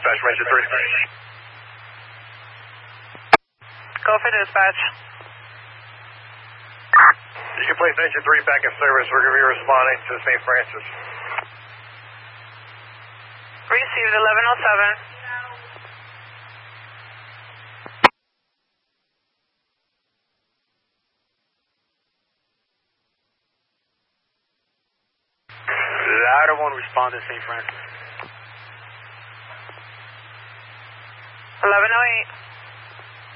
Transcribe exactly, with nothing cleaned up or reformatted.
dispatch from engine three. Go for dispatch. You can place engine three back in service. We're going to be responding to Saint Francis. Received eleven oh seven. Ladder one, respond to Saint Francis. eleven oh eight.